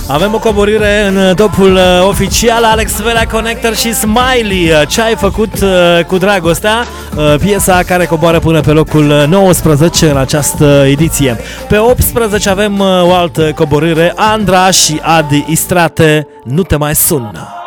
Avem o coborâre în topul oficial, Alex Velea, Connector și Smiley. Ce ai făcut cu dragostea? Piesa care coboară până pe locul 19 în această ediție. Pe 18 avem o altă coborâre, Andra și Adi Istrate, Nu te mai sun.